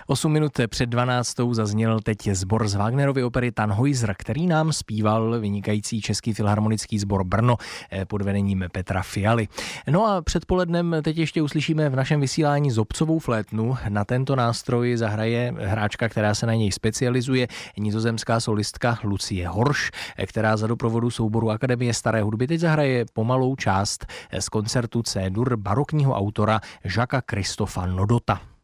8 minut před 12. zazněl teď sbor z Wagnerovy opery Tannhäuser, který nám zpíval vynikající Český filharmonický sbor Brno pod vedením Petra Fialy. No a předpolednem teď ještě uslyšíme v našem vysílání zobcovou flétnu. Na tento nástroj zahraje hráčka, která se na něj specializuje, nizozemská solistka Lucie Horš, která za doprovodu souboru Akademie staré hudby teď zahraje pomalou část z koncertu C-dur barokního autora Jacquesa Christopha Nodota.